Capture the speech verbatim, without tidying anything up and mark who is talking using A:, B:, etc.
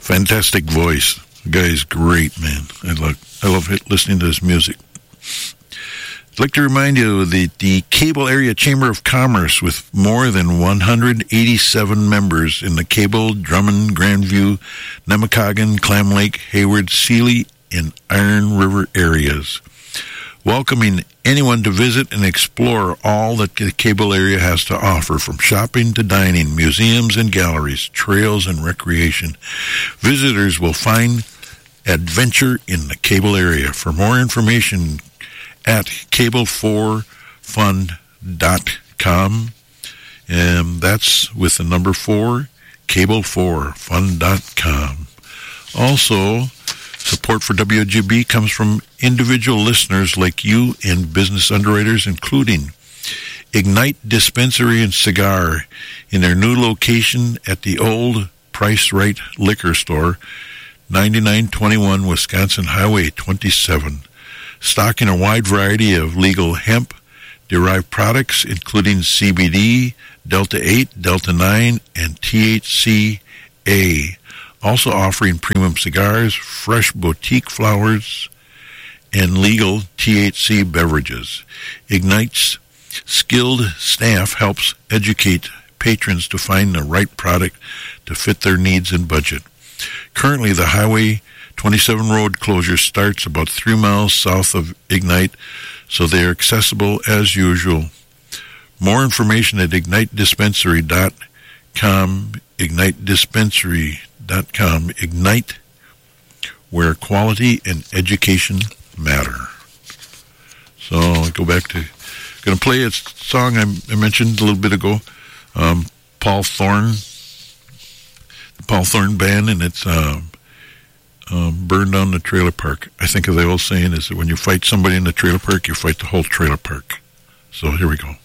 A: Fantastic voice. The guy's great, man. I love, I love listening to his music. I'd like to remind you that the Cable Area Chamber of Commerce, with more than one hundred eighty-seven members in the Cable, Drummond, Grandview, Nemacoggin, Clam Lake, Hayward, Sealy, and Iron River areas, welcoming anyone to visit and explore all that the Cable area has to offer, from shopping to dining, museums and galleries, trails and recreation. Visitors will find adventure in the Cable area. For more information, at cable four fund dot com, and that's with the number four, cable four fund dot com. Also, support for W G B comes from individual listeners like you and business underwriters, including Ignite Dispensary and Cigar in their new location at the old Price Right Liquor Store, ninety-nine twenty-one Wisconsin Highway twenty-seven. Stocking a wide variety of legal hemp-derived products, including C B D, Delta eight, Delta nine, and T H C A. Also offering premium cigars, fresh boutique flowers, and legal T H C beverages. Ignite's skilled staff helps educate patrons to find the right product to fit their needs and budget. Currently, the Highway twenty-seven road closure starts about three miles south of Ignite, so they are accessible as usual. More information at ignite dispensary dot com, ignite dispensary dot com. Ignite, where quality and education matter. So I go back to, going to play a song I, I mentioned a little bit ago, um, Paul Thorne, the Paul Thorne Band, and it's um, um, Burn Down the Trailer Park. I think the old saying is that when you fight somebody in the trailer park, you fight the whole trailer park. So here we go.